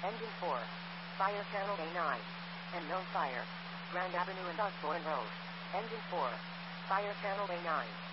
Engine 4. Fire channel A9. Unknown fire. Grand Avenue and Osborne Road. Engine 4. Fire channel A9.